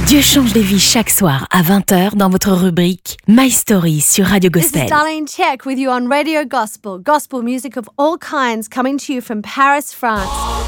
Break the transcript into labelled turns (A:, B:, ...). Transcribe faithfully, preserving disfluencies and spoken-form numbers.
A: Dieu change des vies chaque soir à vingt heures dans votre rubrique My Story sur Radio Gospel.
B: This is Darlene Check with you on Radio Gospel. Gospel music of all kinds coming to you from Paris, France.